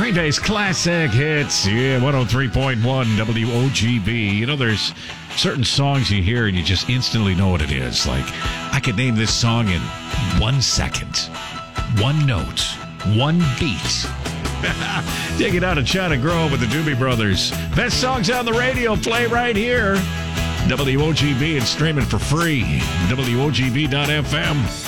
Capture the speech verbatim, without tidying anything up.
Green Day's classic hits. Yeah, one oh three point one W O G B. You know, there's certain songs you hear and you just instantly know what it is. Like, I could name this song in one second, one note, one beat. Take it out of China Grove with the Doobie Brothers. Best songs on the radio play right here. W O G B and streaming for free. W O G B dot F M.